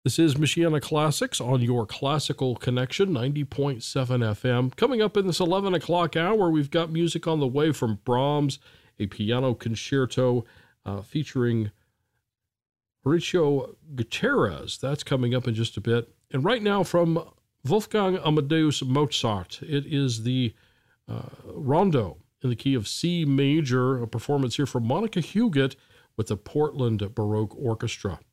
This is Michiana Classics on your Classical Connection, 90.7 FM. Coming up in this 11 o'clock hour, we've got music on the way from Brahms, a piano concerto featuring Mauricio Gutierrez. That's coming up in just a bit. And right now from Wolfgang Amadeus Mozart, it is the Rondo in the key of C major, a performance here from Monica Huguet with the Portland Baroque Orchestra.